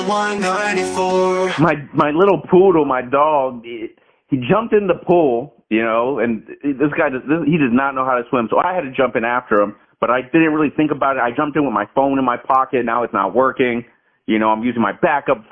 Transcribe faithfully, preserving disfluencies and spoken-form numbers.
one ninety-four. My my little poodle, my dog, he, he jumped in the pool, you know, and this guy, does, this, he does not know how to swim, so I had to jump in after him, but I didn't really think about it. I jumped in with my phone in my pocket. Now it's not working. You know, I'm using my backup